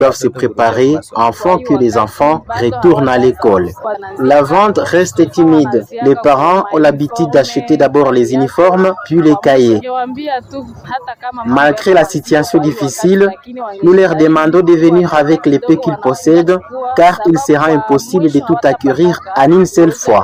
doivent se préparer afin que les enfants retournent à l'école. La vente reste timide. Les parents ont l'habitude d'acheter d'abord les uniformes, puis les cahiers. Malgré la situation difficile, nous leur demandons de venir avec les peu qu'ils possèdent, car il sera impossible de tout acquérir en une seule fois.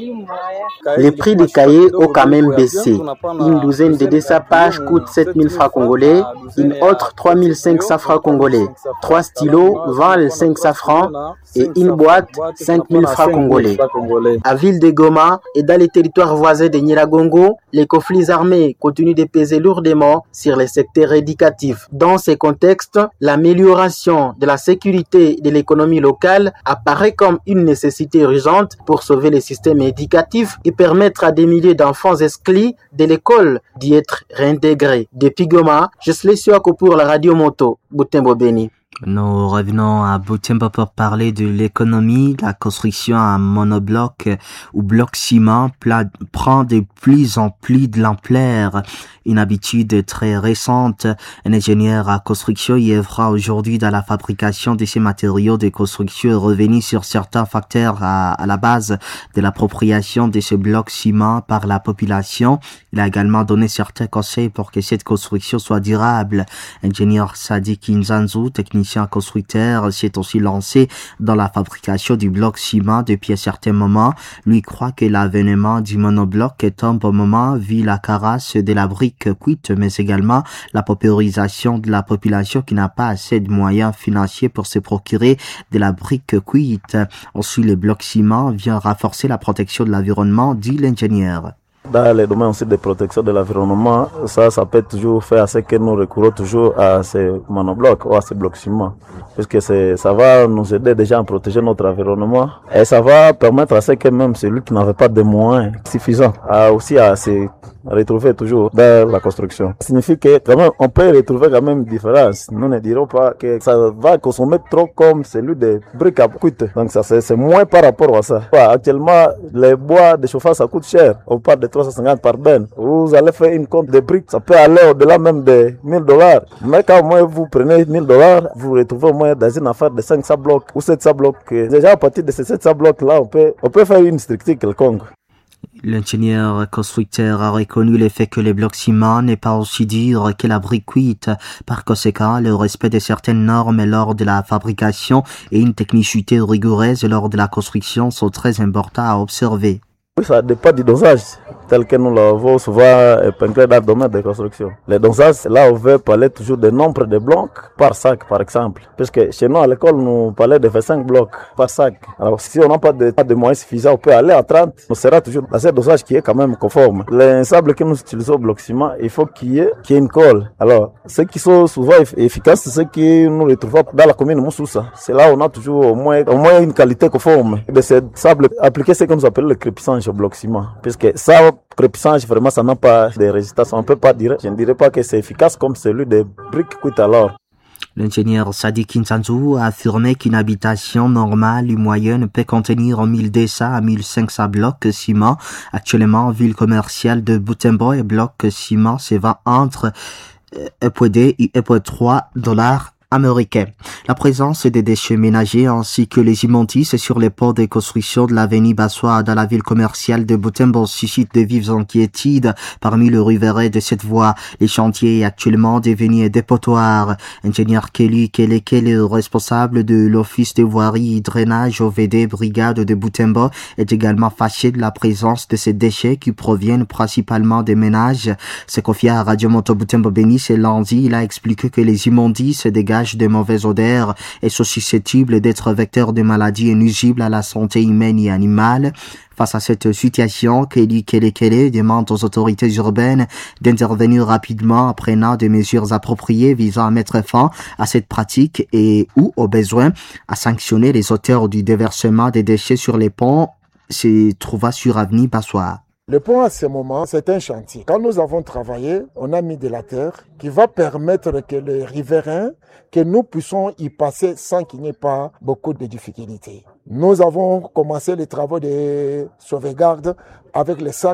Les prix des cahiers ont quand même baissé. Une douzaine de 200 pages coûte 7 000 francs congolais, une autre 3 500 francs congolais. 3 stylos valent 500 francs et une boîte 5 000 francs congolais. À Ville de Goma et dans les territoires voisins de Nyiragongo, les conflits armés continuent de peser lourdement sur les secteurs éducatifs. Dans ces contextes, l'amélioration de la sécurité de l'économie locale apparaît comme une nécessité urgente pour sauver le système éducatif et permettre à des milliers d'enfants exclus de l'école d'y être réintégrés. Depuis Goma, je suis Siwako pour la radio moto Butembo Beni. Nous revenons à Butembo pour parler de l'économie. La construction à monobloc ou bloc ciment prend de plus en plus de l'ampleur. Une habitude très récente. Un ingénieur à construction y œuvra aujourd'hui dans la fabrication de ces matériaux de construction et revenu sur certains facteurs à la base de l'appropriation de ce bloc ciment par la population. Il a également donné certains conseils pour que cette construction soit durable. Ingénieur Sadik Nzanzu, technicien constructeur, s'est aussi lancé dans la fabrication du bloc ciment depuis un certain moment. Lui croit que l'avènement du monobloc est un bon moment vu la carasse de la brique cuite, mais également la paupérisation de la population qui n'a pas assez de moyens financiers pour se procurer de la brique cuite. Ensuite, le bloc ciment vient renforcer la protection de l'environnement, dit l'ingénieur. Dans les domaines aussi de protection de l'environnement, ça peut toujours faire ce que nous recourons toujours à ces monoblocs ou à ces blocs ciment. Puisque ça va nous aider déjà à protéger notre environnement et ça va permettre à ce que même celui qui n'avait pas de moyens suffisants aussi à se retrouver toujours dans la construction. Ça signifie que quand même on peut retrouver quand même une différence. Nous ne dirons pas que ça va consommer trop comme celui des briques à cuite. Donc ça c'est moins par rapport à ça. Actuellement les bois de chauffage ça coûte cher. On parle de 350 par ben. Vous allez faire une compte de briques, ça peut aller au-delà même de $1000. Mais quand au moins vous prenez $1000, vous retrouvez au moins dans une affaire de 500 blocs ou 700 blocs. Déjà à partir de ces 700 blocs là, on peut faire une structure quelconque. L'ingénieur constructeur a reconnu le fait que le bloc ciment n'est pas aussi dur que la brique cuite. Par conséquent, le respect de certaines normes lors de la fabrication et une technicité rigoureuse lors de la construction sont très importants à observer. Oui, ça dépend du dosage, tel que nous l'avons souvent épinglé dans le domaine de construction. Le dosage, là, on veut parler toujours du nombre de blocs par sac, par exemple. Puisque chez nous, à l'école, nous parlons de 25 blocs par sac. Alors, si on n'a pas de moyens suffisants, on peut aller à 30. On sera toujours dans ce dosage qui est quand même conforme. Les sables que nous utilisons au bloc ciment, il faut qu'il y ait une colle. Alors, ceux qui sont souvent efficaces, c'est ceux que nous retrouvons dans la commune de Moussoussa. C'est là où on a toujours au moins une qualité conforme de ces sables appliqués, ce que nous appelons le crépissage au bloc ciment. Puisque ça, crépissage, vraiment, ça n'a pas de résultats. On peut pas dire, je ne dirais pas que c'est efficace comme celui des briques cuites alors. L'ingénieur Sadik Nzanzu a affirmé qu'une habitation normale ou moyenne peut contenir 1200 à 1500 blocs ciment. Actuellement, ville commerciale de Butembo et blocs ciment se vend entre $1.2 et $1.3 américain. La présence des déchets ménagers ainsi que les immondices sur les ports de construction de l'avenue Bassois dans la ville commerciale de Butembo suscite de vives inquiétudes parmi le riverains de cette voie. Les chantiers est actuellement devenu un dépotoir. Ingénieur Kelly Kelly, responsable de l'office de voirie et drainage OVD brigade de Butembo, est également fâché de la présence de ces déchets qui proviennent principalement des ménages. C'est confié à Radio Moto Butembo Beni ce lundi. Il a expliqué que les immondices dégagent de mauvaises odeurs et sont susceptibles d'être vecteurs de maladies nuisibles à la santé humaine et animale. Face à cette situation, Kelly demande aux autorités urbaines d'intervenir rapidement en prenant des mesures appropriées visant à mettre fin à cette pratique et ou, au besoin, à sanctionner les auteurs du déversement des déchets sur les ponts se trouvant sur avenue Bassois. Le pont à ce moment, c'est un chantier. Quand nous avons travaillé, on a mis de la terre qui va permettre que les riverains, que nous puissions y passer sans qu'il n'y ait pas beaucoup de difficultés. Nous avons commencé les travaux de sauvegarde avec les sacs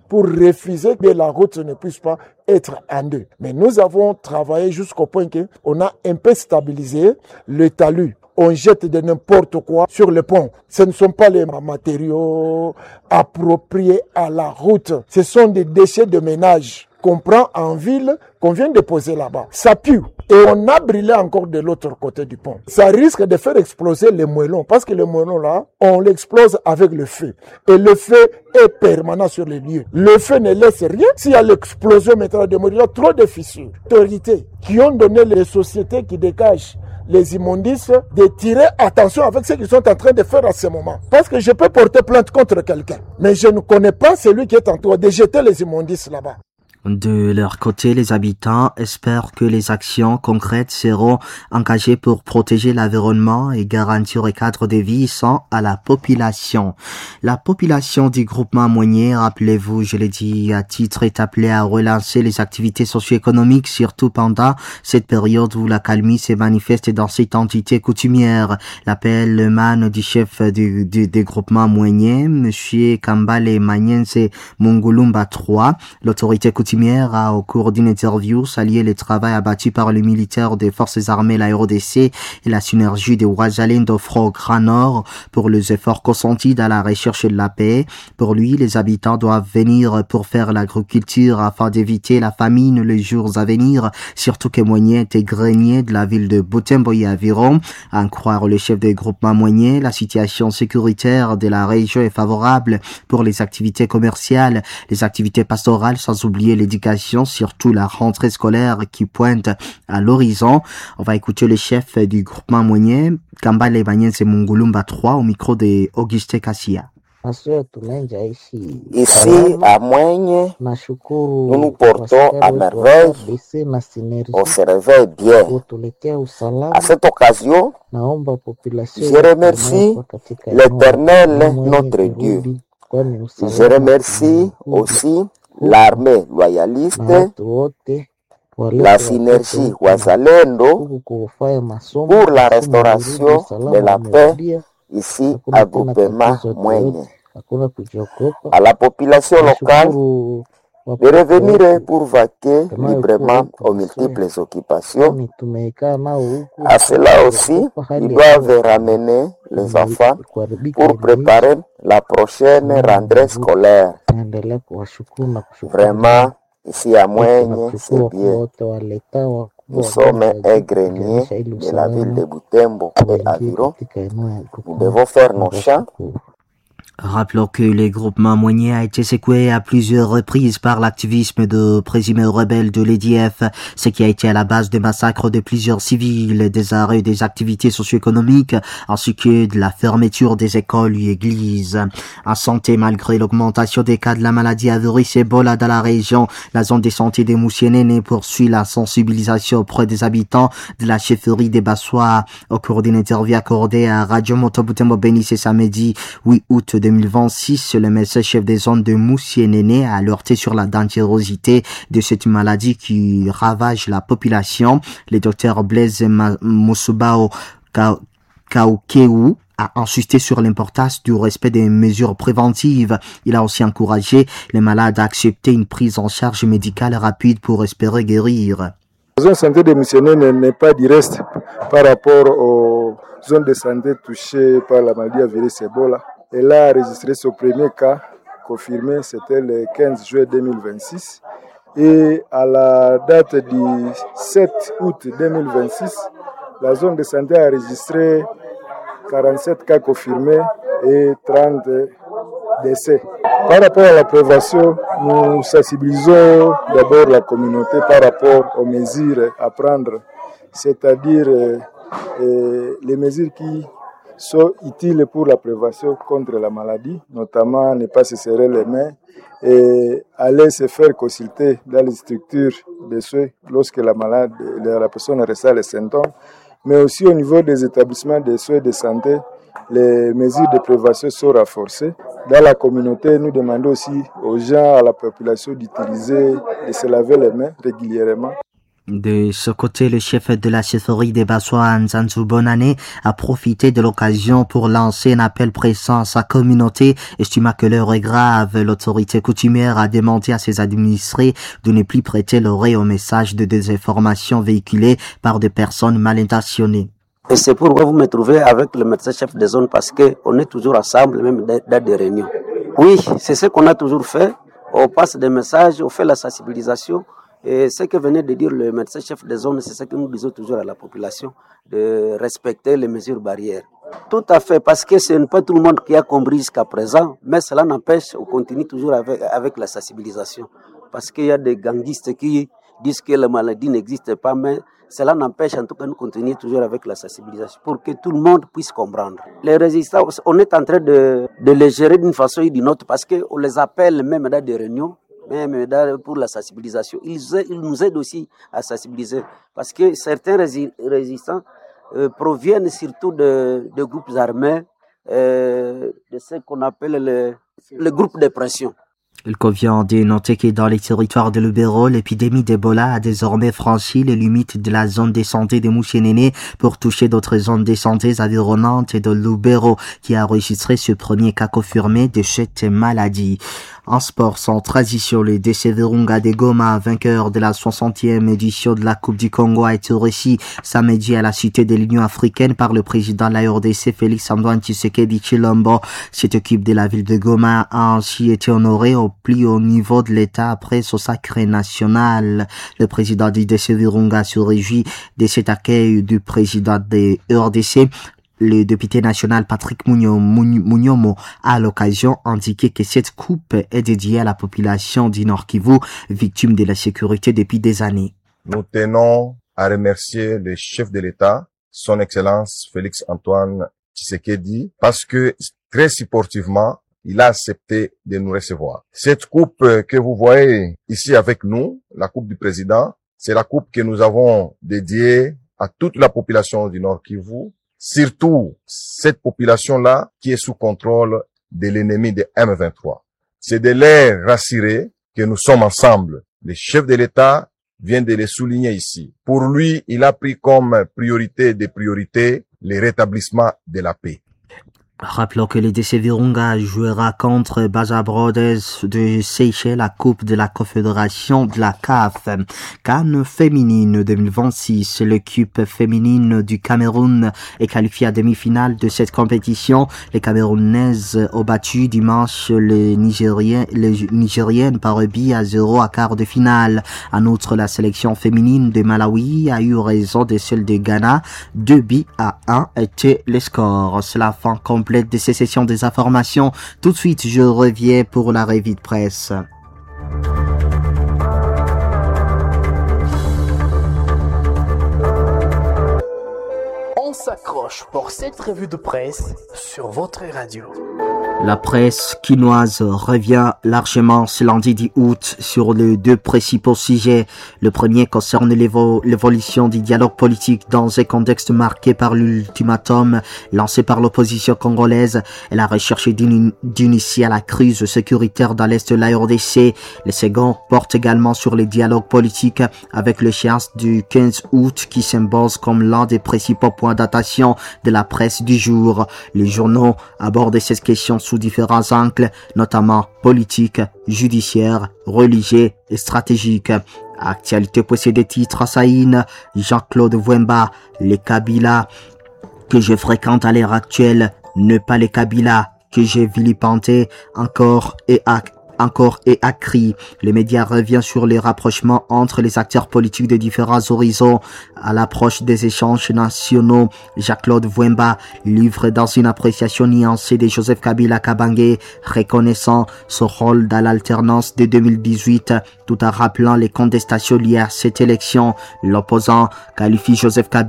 pour refuser que la route ne puisse pas être en deux. Mais nous avons travaillé jusqu'au point qu'on a un peu stabilisé le talus. On jette de n'importe quoi sur le pont. Ce ne sont pas les matériaux appropriés à la route. Ce sont des déchets de ménage qu'on prend en ville, qu'on vient de poser là-bas. Ça pue. Et on a brûlé encore de l'autre côté du pont. Ça risque de faire exploser les moellons, parce que les moellons là, on l'explose avec le feu. Et le feu est permanent sur les lieux. Le feu ne laisse rien. S'il y a l'explosion maintenant de moellons, il y a trop de fissures. Autorités qui ont donné les sociétés qui dégagent les immondices de tirer attention avec ce qu'ils sont en train de faire à ce moment. Parce que je peux porter plainte contre quelqu'un, mais je ne connais pas celui qui est en train de jeter les immondices là-bas. De leur côté, les habitants espèrent que les actions concrètes seront engagées pour protéger l'environnement et garantir un cadre de vie sain à la population. La population du groupement Moigné, rappelez-vous, je l'ai dit à titre, est appelée à relancer les activités socio-économiques, surtout pendant cette période où la calmie se manifeste dans cette entité coutumière. L'appel émane du chef du groupement Moigné, monsieur Kambale Manyense Mungulumba III. L'autorité coutumière a, au cours d'une interview, salué le travail abattu par les militaires des forces armées, la RDC et la synergie des Ouazalines d'Ofro au Grand Nord pour les efforts consentis dans la recherche de la paix. Pour lui, les habitants doivent venir pour faire l'agriculture afin d'éviter la famine les jours à venir, surtout que Moigné est grenier de la ville de Butembo et environ. À en croire le chef du groupement Moigné, la situation sécuritaire de la région est favorable pour les activités commerciales, les activités pastorales, sans oublier l'éducation, surtout la rentrée scolaire qui pointe à l'horizon. On va écouter le chef du groupement Moigné, Kambale Manyense Mungulumba III, au micro de Auguste Kassia. Ici, à Moigné, nous nous portons à merveille, on se réveille bien. À cette occasion, je remercie l'Éternel, notre Dieu. Je remercie aussi l'armée loyaliste, la synergie Wazalendo pour la restauration de la paix ici à groupement Moigné. À la population locale de revenir pour vaquer librement aux multiples occupations. À cela aussi, ils doivent ramener les enfants pour préparer la prochaine rentrée scolaire. Vraiment, ici à Moigné, c'est bien. Nous sommes un grenier de la ville de Butembo et environ. Nous devons faire nos champs. Rappelons que le groupement Moigné a été secoué à plusieurs reprises par l'activisme de présumés rebelles de l'EDF, ce qui a été à la base des massacres de plusieurs civils, des arrêts des activités socio-économiques, ainsi que de la fermeture des écoles et églises. En santé, malgré l'augmentation des cas de la maladie à virus Ebola dans la région, la zone de santé de Moussienene poursuit la sensibilisation auprès des habitants de la chefferie des Bassois. Au cours d'une interview accordée à Radio Moto Butembo Beni ce samedi 8 août 2026, le médecin chef des zones de Moussienene a alerté sur la dangerosité de cette maladie qui ravage la population. Le docteur Blaise Mosubao Kaukeu a insisté sur l'importance du respect des mesures préventives. Il a aussi encouragé les malades à accepter une prise en charge médicale rapide pour espérer guérir. La zone de santé de Moussienene n'est pas du reste par rapport aux zones de santé touchées par la maladie à virus Ebola. Elle a enregistré son premier cas confirmé, c'était le 15 juillet 2026. Et à la date du 7 août 2026, la zone de santé a enregistré 47 cas confirmés et 30 décès. Par rapport à la prévention, nous sensibilisons d'abord la communauté par rapport aux mesures à prendre, c'est-à-dire les mesures qui sont utiles pour la prévention contre la maladie, notamment ne pas se serrer les mains et aller se faire consulter dans les structures de soins lorsque la personne ressent les symptômes, mais aussi au niveau des établissements de soins de santé, les mesures de prévention sont renforcées. Dans la communauté, nous demandons aussi aux gens, à la population d'utiliser, de se laver les mains régulièrement. De ce côté, le chef de la chefferie des Bassois, Nzanzu Bonane, a profité de l'occasion pour lancer un appel pressant à sa communauté, estimant que l'heure est grave. L'autorité coutumière a demandé à ses administrés de ne plus prêter l'oreille aux messages de désinformation véhiculés par des personnes mal intentionnées. Et c'est pourquoi vous me trouvez avec le médecin chef de zone, parce qu'on est toujours ensemble, même dans des réunions. Oui, c'est ce qu'on a toujours fait. On passe des messages, on fait la sensibilisation. Et ce que venait de dire le médecin chef de zone, c'est ce que nous disons toujours à la population, de respecter les mesures barrières. Tout à fait, parce que ce n'est pas tout le monde qui a compris jusqu'à présent, mais cela n'empêche, on continue toujours avec la sensibilisation. Parce qu'il y a des gangistes qui disent que la maladie n'existe pas, mais cela n'empêche, en tout cas, nous continuons toujours avec la sensibilisation pour que tout le monde puisse comprendre. Les résistants, on est en train de les gérer d'une façon ou d'une autre, parce qu'on les appelle même dans des réunions, même pour la sensibilisation. Ils nous aident aussi à sensibiliser, parce que certains résistants proviennent surtout de groupes armés, de ce qu'on appelle le groupe de pression. Il convient de noter que dans les territoires de Lubero, l'épidémie d'Ebola a désormais franchi les limites de la zone de santé de Mouchénéné pour toucher d'autres zones de santé environnantes de Lubero, qui a enregistré ce premier cas confirmé de cette maladie. En sport, sans transition, le DC Virunga de Goma, vainqueur de la 60e édition de la Coupe du Congo, a été reçu samedi à la Cité de l'Union africaine par le président de la RDC, Félix-Antoine Tshisekedi Tshilombo. Cette équipe de la ville de Goma a ainsi été honorée au plus haut niveau de l'État après son sacre national. Le président du DC Virunga se réjouit de cet accueil du président de RDC. Le député national Patrick Munyomo a à l'occasion indiqué que cette coupe est dédiée à la population du Nord Kivu, victime de la sécurité depuis des années. Nous tenons à remercier le chef de l'État, son Excellence Félix-Antoine Tshisekedi, parce que très sportivement, il a accepté de nous recevoir. Cette coupe que vous voyez ici avec nous, la coupe du président, c'est la coupe que nous avons dédiée à toute la population du Nord Kivu, surtout cette population-là qui est sous contrôle de l'ennemi de M23. C'est de les rassurer que nous sommes ensemble. Le chef de l'État vient de les souligner ici. Pour lui, il a pris comme priorité des priorités le rétablissement de la paix. Rappelons que le DC Virunga jouera contre Baza Brothers de Seychelles, la Coupe de la Confédération de la CAF. CAN féminine 2026, l'équipe féminine du Cameroun est qualifiée à demi-finale de cette compétition. Les Camerounaises ont battu dimanche les Nigériennes par 1-0 à quart de finale. En outre, la sélection féminine de Malawi a eu raison de celle de Ghana. 2-1 était le score. C'est la fin complète de ces sessions des informations. Tout de suite, je reviens pour la revue de presse. On s'accroche pour cette revue de presse sur votre radio. La presse quinoise revient largement ce lundi 10 août sur les deux principaux sujets. Le premier concerne l'évolution du dialogue politique dans un contexte marqué par l'ultimatum lancé par l'opposition congolaise et la recherche d'initier la crise sécuritaire dans l'est de la RDC. Le second porte également sur les dialogues politiques avec l'échéance du 15 août qui s'impose comme l'un des principaux points d'attention de la presse du jour. Les journaux abordent cette question sous différents angles, notamment politiques, judiciaires, religieux et stratégiques. Actualité possède des titres Saïn, Jean-Claude Wemba, les Kabila que je fréquente à l'heure actuelle, ne pas les Kabila que j'ai vilipendés encore et accri. Les médias reviennent sur les rapprochements entre les acteurs politiques de différents horizons. À l'approche des échanges nationaux, Jacques-Claude Wemba livre dans une appréciation nuancée de Joseph Kabila Kabange, reconnaissant son rôle dans l'alternance de 2018, tout en rappelant les contestations liées à cette élection. L'opposant qualifie Joseph Kabila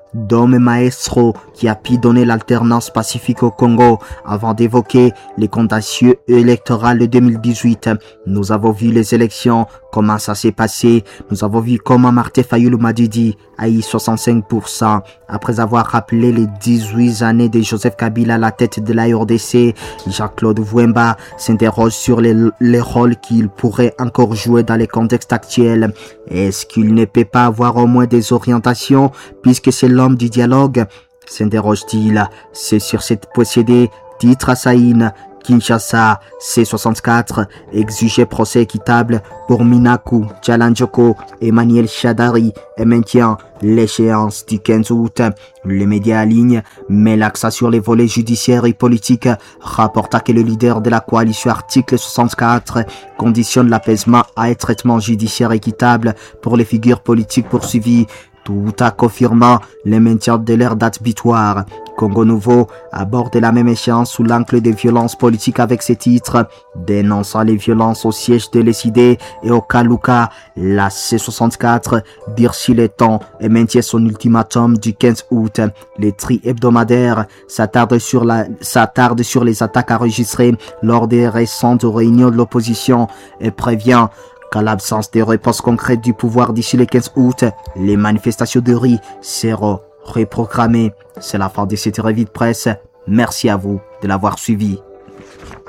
Dom Maestro qui a pu donner l'alternance pacifique au Congo avant d'évoquer les contentieux électoraux de 2018. Nous avons vu les élections, comment ça s'est passé. Nous avons vu comment Martin Fayulu Madidi a eu 65%. Après avoir rappelé les 18 années de Joseph Kabila à la tête de la RDC, Jean-Claude Vouemba s'interroge sur les rôles qu'il pourrait encore jouer dans les contextes actuels. Est-ce qu'il ne peut pas avoir au moins des orientations puisque c'est l'homme du dialogue, s'interroge-t-il. C'est sur cette procédé, titre Saïn, Kinshasa, C64, exigeait procès équitable pour Minaku, Tchalanjoko, Emmanuel Chadari et maintient l'échéance du 15 août. Les médias en ligne met l'accent sur les volets judiciaires et politiques, rapporta que le leader de la coalition article 64 conditionne l'apaisement à un traitement judiciaire équitable pour les figures politiques poursuivies, tout en confirmant le maintien de leur date butoir. Congo Nouveau aborde la même échéance sous l'angle des violences politiques avec ses titres, dénonçant les violences au siège de l'ESID et au Kaluka. La C64 durcit les temps et maintient son ultimatum du 15 août. Les tri hebdomadaires s'attardent sur les attaques enregistrées lors des récentes réunions de l'opposition et prévient qu'à l'absence de réponse concrète du pouvoir d'ici le 15 août, les manifestations de rue seront reprogrammées. C'est la fin de cette revue de presse. Merci à vous de l'avoir suivi.